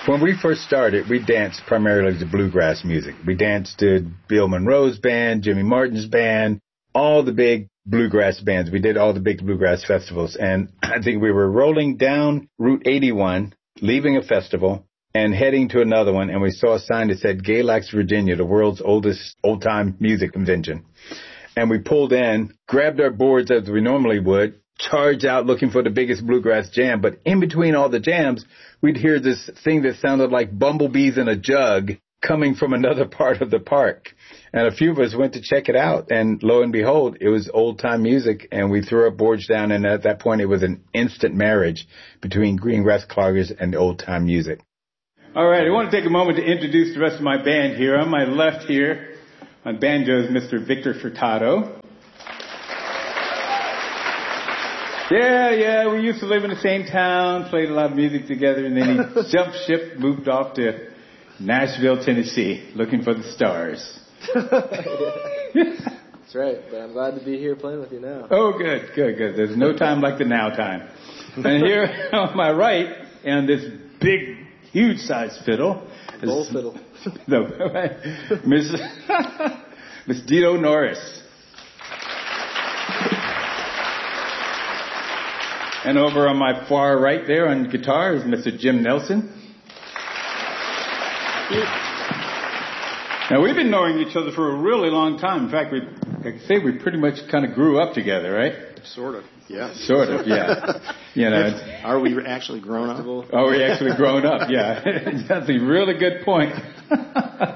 When we first started, we danced primarily to bluegrass music. We danced to Bill Monroe's band, Jimmy Martin's band, all the big bluegrass bands. We did all the big bluegrass festivals. And I think we were rolling down Route 81, leaving a festival, and heading to another one. And we saw a sign that said Galax, Virginia, the world's oldest old-time music convention. And we pulled in, grabbed our boards as we normally would, charged out looking for the biggest bluegrass jam. But in between all the jams, we'd hear this thing that sounded like bumblebees in a jug coming from another part of the park. And a few of us went to check it out. And lo and behold, it was old-time music. And we threw our boards down. And at that point, it was an instant marriage between Greengrass Cloggers and old-time music. All right. I want to take a moment to introduce the rest of my band here. On my left here, on banjo is Mr. Victor Furtado. Yeah, we used to live in the same town, played a lot of music together, and then he jumped ship, moved off to Nashville, Tennessee, looking for the stars. That's right, but I'm glad to be here playing with you now. Oh, good. There's no time like the now time. And here on my right, and this big, huge-sized fiddle. Bowl fiddle. Miss Dito Norris. And over on my far right there on guitar is Mr. Jim Nelson. Now, we've been knowing each other for a really long time. In fact, we pretty much kind of grew up together, right? Sort of, yeah. Sort of, yeah. You know. Are we actually grown up? Oh, we're actually grown up, yeah. That's a really good point.